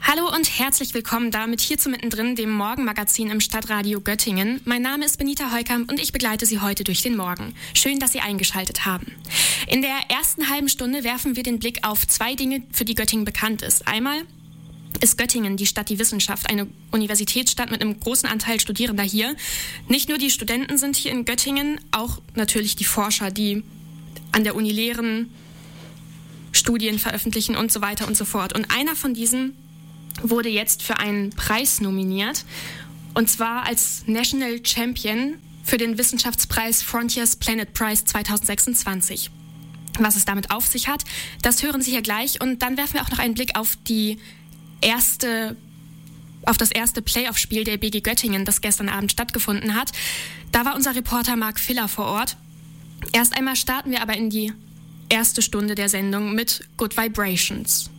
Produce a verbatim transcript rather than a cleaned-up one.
Hallo und herzlich willkommen damit hier zu Mittendrin, dem Morgenmagazin im Stadtradio Göttingen. Mein Name ist Benita Heukamp und ich begleite Sie heute durch den Morgen. Schön, dass Sie eingeschaltet haben. In der ersten halben Stunde werfen wir den Blick auf zwei Dinge, für die Göttingen bekannt ist. Einmal ist Göttingen die Stadt, die Wissenschaft, eine Universitätsstadt mit einem großen Anteil Studierender hier. Nicht nur die Studenten sind hier in Göttingen, auch natürlich die Forscher, die an der Uni lehren, Studien veröffentlichen und so weiter und so fort. Und einer von diesen wurde jetzt für einen Preis nominiert, und zwar als National Champion für den Wissenschaftspreis Frontiers Planet Prize zwanzig sechsundzwanzig. Was es damit auf sich hat, das hören Sie hier gleich, und dann werfen wir auch noch einen Blick auf die erste, auf das erste Playoff-Spiel der B G Göttingen, das gestern Abend stattgefunden hat. Da war unser Reporter Marc Filler vor Ort. Erst einmal starten wir aber in die erste Stunde der Sendung mit Good Vibrations.